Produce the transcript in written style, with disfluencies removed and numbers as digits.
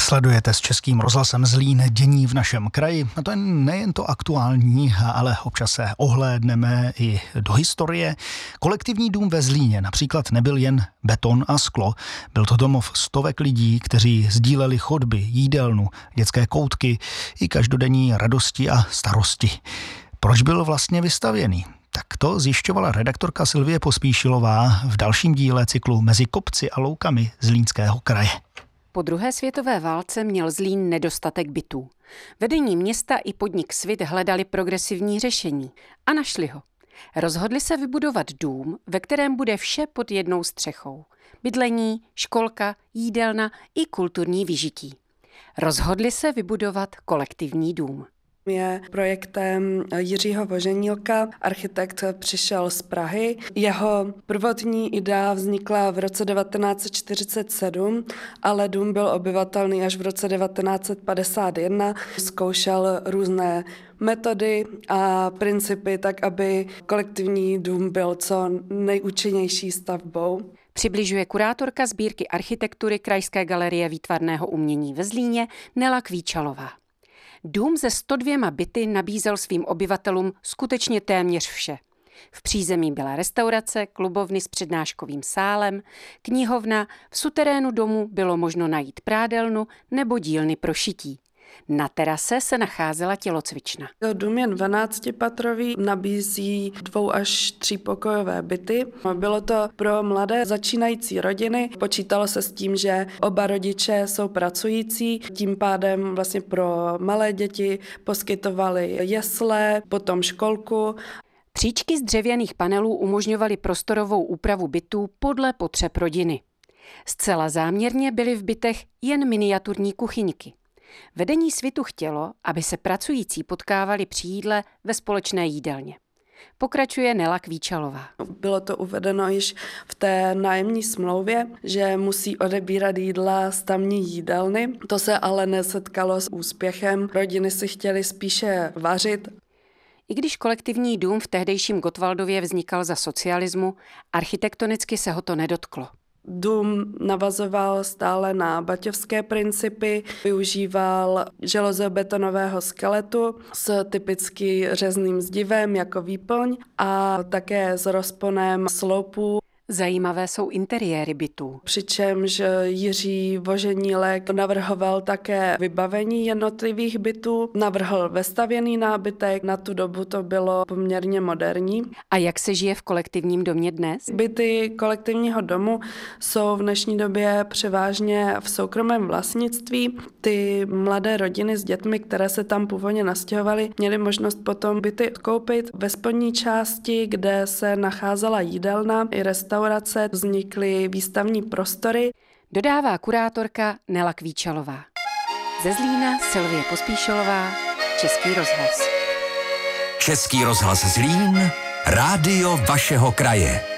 Sledujete s Českým rozhlasem Zlín dění v našem kraji. A to je nejen to aktuální, ale občas se ohlédneme i do historie. Kolektivní dům ve Zlíně například nebyl jen beton a sklo. Byl to domov stovek lidí, kteří sdíleli chodby, jídelnu, dětské koutky i každodenní radosti a starosti. Proč byl vlastně vystavěný? Tak to zjišťovala redaktorka Silvie Pospíšilová v dalším díle cyklu Mezi kopci a loukami Zlínského kraje. Po druhé světové válce měl Zlín nedostatek bytů. Vedení města i podnik Svit hledali progresivní řešení a našli ho. Rozhodli se vybudovat dům, ve kterém bude vše pod jednou střechou. Bydlení, školka, jídelna i kulturní vyžití. Rozhodli se vybudovat kolektivní dům. Je projektem Jiřího Voženílka. Architekt přišel z Prahy. Jeho prvotní idea vznikla v roce 1947, ale dům byl obyvatelný až v roce 1951. Zkoušel různé metody a principy tak, aby kolektivní dům byl co nejúčinnější stavbou. Přibližuje kurátorka sbírky architektury Krajské galerie výtvarného umění ve Zlíně Nela Kvíčalová. Dům se 102 byty nabízel svým obyvatelům skutečně téměř vše. V přízemí byla restaurace, klubovny s přednáškovým sálem, knihovna, v suterénu domu bylo možno najít prádelnu nebo dílny pro šití. Na terase se nacházela tělocvična. Dům je 12patrový, nabízí 2 až 3 pokojové byty. Bylo to pro mladé začínající rodiny. Počítalo se s tím, že oba rodiče jsou pracující, tím pádem vlastně pro malé děti poskytovali jesle, potom školku. Příčky z dřevěných panelů umožňovaly prostorovou úpravu bytů podle potřeb rodiny. Zcela záměrně byly v bytech jen miniaturní kuchyňky. Vedení Svitu chtělo, aby se pracující potkávali při jídle ve společné jídelně. Pokračuje Nela Kvíčalová. Bylo to uvedeno již v té nájemní smlouvě, že musí odebírat jídla z tamní jídelny. To se ale nesetkalo s úspěchem. Rodiny si chtěly spíše vařit. I když kolektivní dům v tehdejším Gottwaldově vznikal za socialismu, architektonicky se ho to nedotklo. Dům navazoval stále na baťovské principy, využíval železobetonového skeletu s typicky řezným zdivem jako výplň a také s rozponem sloupů. Zajímavé jsou interiéry bytů. Přičemž Jiří Voženílek navrhoval také vybavení jednotlivých bytů, navrhl vestavěný nábytek, na tu dobu to bylo poměrně moderní. A jak se žije v kolektivním domě dnes? Byty kolektivního domu jsou v dnešní době převážně v soukromém vlastnictví. Ty mladé rodiny s dětmi, které se tam původně nastěhovaly, měly možnost potom byty koupit. Ve spodní části, kde se nacházela jídelna i restaurace, vznikly výstavní prostory. Dodává kurátorka Nela Kvíčalová. Ze Zlína Silvie Pospíšilová, Český rozhlas. Český rozhlas Zlín, rádio vašeho kraje.